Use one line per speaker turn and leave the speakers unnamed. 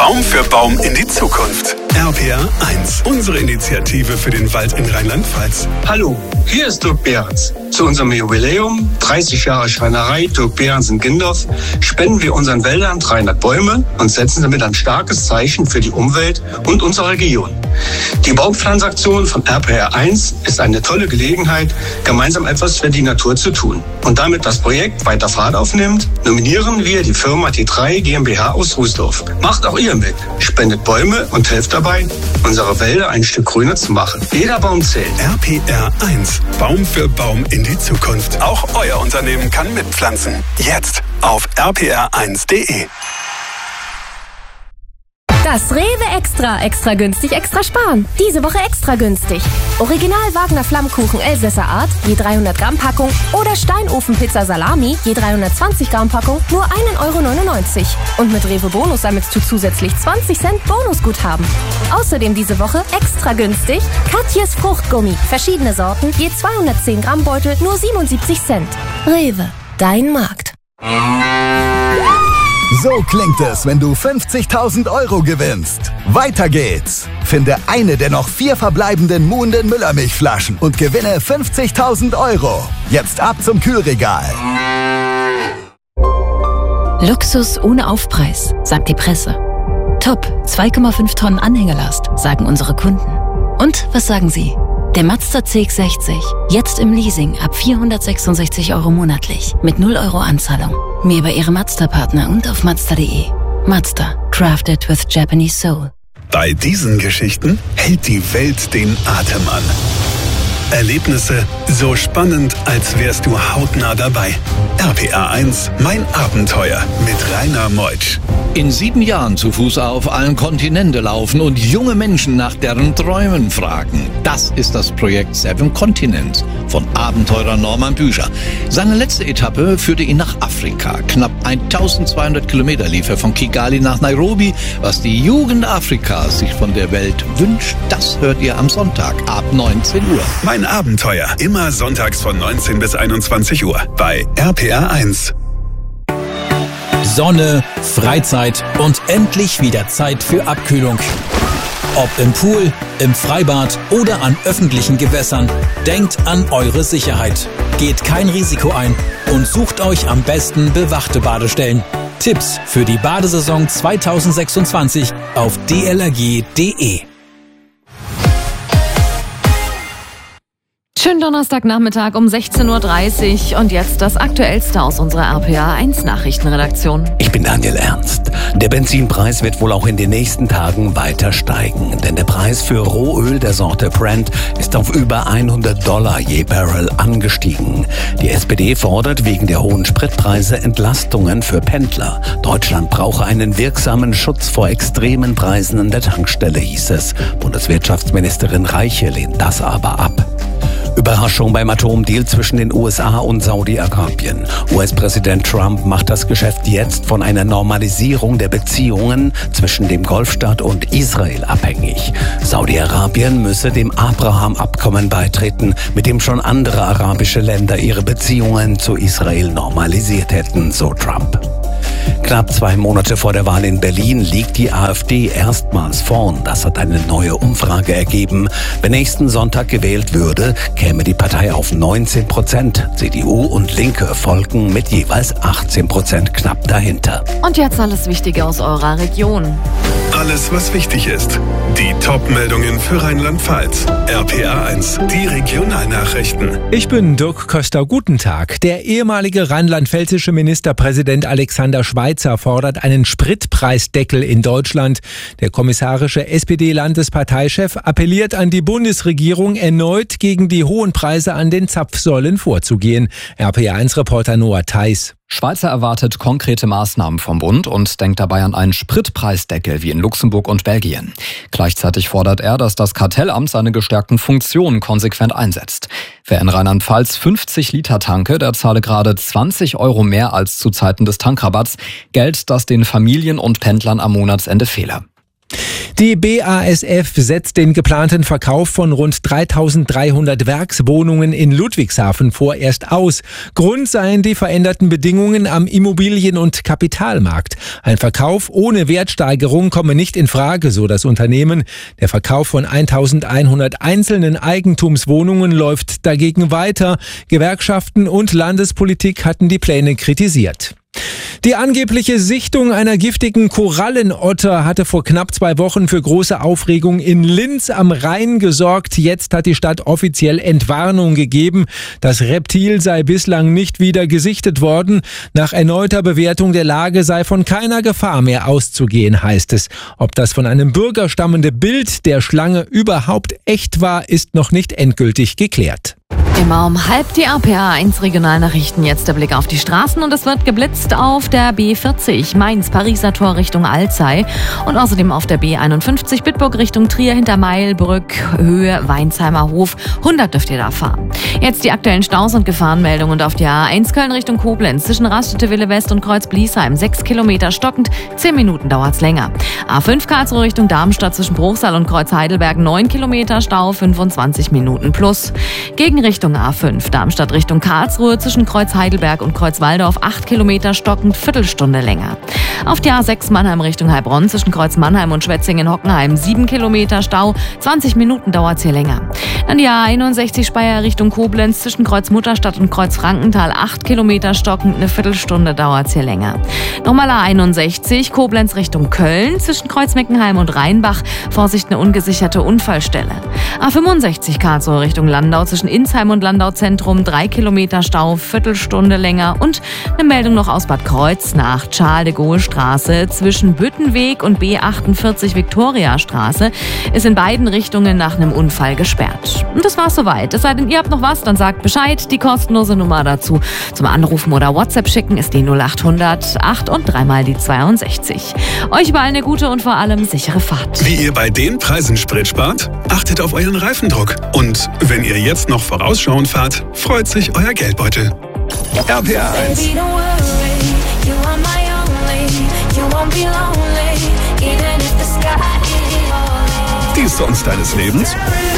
Baum für Baum in die Zukunft. RPR 1, unsere Initiative für den Wald in Rheinland-Pfalz.
Hallo, hier ist Dirk Behrens. Zu unserem Jubiläum, 30 Jahre Schreinerei Dirk Behrens in Gindorf, spenden wir unseren Wäldern 300 Bäume und setzen damit ein starkes Zeichen für die Umwelt und unsere Region. Die Baumpflanzaktion von RPR 1 ist eine tolle Gelegenheit, gemeinsam etwas für die Natur zu tun. Und damit das Projekt weiter Fahrt aufnimmt, nominieren wir die Firma T3 GmbH aus Rußdorf. Macht auch ihr mit, spendet Bäume und helft dabei, unsere Wälder ein Stück grüner zu machen. Jeder Baum zählt.
RPR 1, Baum für Baum in die Zukunft. Auch euer Unternehmen kann mitpflanzen. Jetzt auf rpr1.de.
Das Rewe Extra günstig, extra sparen. Diese Woche extra günstig. Original Wagner Flammkuchen Elsässer Art, je 300 Gramm Packung oder Steinofenpizza Salami, je 320 Gramm Packung, nur 1,99 €. Und mit Rewe Bonus sammelst du zusätzlich 20 Cent Bonusguthaben. Außerdem diese Woche extra günstig Katjes Fruchtgummi, verschiedene Sorten, je 210 Gramm Beutel, nur 77 Cent. Rewe, dein Markt.
So klingt es, wenn du 50.000 € gewinnst. Weiter geht's. Finde eine der noch 4 verbleibenden Muhnden Müllermilchflaschen und gewinne 50.000 €. Jetzt ab zum Kühlregal.
Luxus ohne Aufpreis, sagt die Presse. Top, 2,5 Tonnen Anhängerlast, sagen unsere Kunden. Und was sagen Sie? Der Mazda CX-60, jetzt im Leasing ab 466 € monatlich, mit 0 € Anzahlung. Mehr bei Ihrem Mazda-Partner und auf Mazda.de. Mazda, crafted with Japanese soul.
Bei diesen Geschichten hält die Welt den Atem an. Erlebnisse so spannend, als wärst du hautnah dabei. RPR 1, mein Abenteuer mit Rainer Meutsch.
In 7 Jahren zu Fuß auf allen Kontinente laufen und junge Menschen nach deren Träumen fragen. Das ist das Projekt 7 Continents von Abenteurer Norman Büscher. Seine letzte Etappe führte ihn nach Afrika. Knapp 1200 Kilometer lief er von Kigali nach Nairobi. Was die Jugend Afrikas sich von der Welt wünscht, das hört ihr am Sonntag ab 19 Uhr.
Mein Abenteuer, immer sonntags von 19 bis 21 Uhr bei RPR 1.
Sonne, Freizeit und endlich wieder Zeit für Abkühlung. Ob im Pool, im Freibad oder an öffentlichen Gewässern, denkt an eure Sicherheit. Geht kein Risiko ein und sucht euch am besten bewachte Badestellen. Tipps für die Badesaison 2026 auf dlrg.de.
Schönen Donnerstagnachmittag um 16:30 Uhr und jetzt das Aktuellste aus unserer RPA 1 Nachrichtenredaktion.
Ich bin Daniel Ernst. Der Benzinpreis wird wohl auch in den nächsten Tagen weiter steigen, denn der Preis für Rohöl der Sorte Brent ist auf über $100 je Barrel angestiegen. Die SPD fordert wegen der hohen Spritpreise Entlastungen für Pendler. Deutschland brauche einen wirksamen Schutz vor extremen Preisen an der Tankstelle, hieß es. Bundeswirtschaftsministerin Reiche lehnt das aber ab. Überraschung beim Atomdeal zwischen den USA und Saudi-Arabien. US-Präsident Trump macht das Geschäft jetzt von einer Normalisierung der Beziehungen zwischen dem Golfstaat und Israel abhängig. Saudi-Arabien müsse dem Abraham-Abkommen beitreten, mit dem schon andere arabische Länder ihre Beziehungen zu Israel normalisiert hätten, so Trump. Knapp 2 Monate vor der Wahl in Berlin liegt die AfD erstmals vorn. Das hat eine neue Umfrage ergeben. Wenn nächsten Sonntag gewählt würde, käme die Partei auf 19%. CDU und Linke folgen mit jeweils 18% knapp dahinter.
Und jetzt alles Wichtige aus eurer Region.
Alles, was wichtig ist. Die Top-Meldungen für Rheinland-Pfalz. RPR 1, die Regionalnachrichten.
Ich bin Dirk Köster. Guten Tag. Der ehemalige rheinland-pfälzische Ministerpräsident Alexander Schweitzer fordert einen Spritpreisdeckel in Deutschland. Der kommissarische SPD-Landesparteichef appelliert an die Bundesregierung, erneut gegen die hohen Preise an den Zapfsäulen vorzugehen. RPR1-Reporter Noah Theis.
Schweitzer erwartet konkrete Maßnahmen vom Bund und denkt dabei an einen Spritpreisdeckel wie in Luxemburg und Belgien. Gleichzeitig fordert er, dass das Kartellamt seine gestärkten Funktionen konsequent einsetzt. Wer in Rheinland-Pfalz 50 Liter tanke, der zahle gerade 20 € mehr als zu Zeiten des Tankrabatts. Geld, das den Familien und Pendlern am Monatsende fehle.
Die BASF setzt den geplanten Verkauf von rund 3.300 Werkswohnungen in Ludwigshafen vorerst aus. Grund seien die veränderten Bedingungen am Immobilien- und Kapitalmarkt. Ein Verkauf ohne Wertsteigerung komme nicht in Frage, so das Unternehmen. Der Verkauf von 1.100 einzelnen Eigentumswohnungen läuft dagegen weiter. Gewerkschaften und Landespolitik hatten die Pläne kritisiert. Die angebliche Sichtung einer giftigen Korallenotter hatte vor knapp 2 Wochen für große Aufregung in Linz am Rhein gesorgt. Jetzt hat die Stadt offiziell Entwarnung gegeben. Das Reptil sei bislang nicht wieder gesichtet worden. Nach erneuter Bewertung der Lage sei von keiner Gefahr mehr auszugehen, heißt es. Ob das von einem Bürger stammende Bild der Schlange überhaupt echt war, ist noch nicht endgültig geklärt.
Immer um halb die RPA1 Regionalnachrichten. Jetzt der Blick auf die Straßen und es wird geblitzt auf der B40 Mainz-Pariser Tor Richtung Alzey und außerdem auf der B51 Bitburg Richtung Trier hinter Meilbrück, Höhe Weinsheimer Hof. 100 dürft ihr da fahren. Jetzt die aktuellen Staus und Gefahrenmeldungen und auf der A1 Köln Richtung Koblenz zwischen Raststätte Wille West und Kreuz Bliesheim 6 Kilometer stockend, 10 Minuten dauert's länger. A5 Karlsruhe Richtung Darmstadt zwischen Bruchsal und Kreuz Heidelberg 9 Kilometer Stau, 25 Minuten plus. Gegenrichtung A5 Darmstadt Richtung Karlsruhe zwischen Kreuz Heidelberg und Kreuz Walldorf 8 Kilometer stockend, Viertelstunde länger. Auf die A6 Mannheim Richtung Heilbronn zwischen Kreuz Mannheim und Schwetzingen-Hockenheim 7 Kilometer Stau, 20 Minuten dauert's hier länger. Dann die A61 Speyer Richtung Koblenz zwischen Kreuz Mutterstadt und Kreuz Frankenthal 8 Kilometer stockend, eine Viertelstunde dauert's hier länger. Nochmal A61 Koblenz Richtung Köln zwischen Kreuz Meckenheim und Rheinbach, Vorsicht, eine ungesicherte Unfallstelle. A65 Karlsruhe Richtung Landau zwischen Insheim und Landau Zentrum 3 Kilometer Stau, Viertelstunde länger und eine Meldung noch aus Bad Kreuznach, Charles de Gaulle Straße zwischen Büttenweg und B48 Viktoria Straße ist in beiden Richtungen nach einem Unfall gesperrt. Und das war's soweit. Es sei denn, ihr habt noch was, dann sagt Bescheid. Die kostenlose Nummer dazu zum Anrufen oder WhatsApp schicken ist die 0800 8 und 3 mal die 62. Euch überall eine gute und vor allem sichere Fahrt.
Wie ihr bei den Preisen Sprit spart? Achtet auf euren Reifendruck. Und wenn ihr jetzt noch vorausschauend fahrt, freut sich euer Geldbeutel. RPA 1. Die Songs deines Lebens?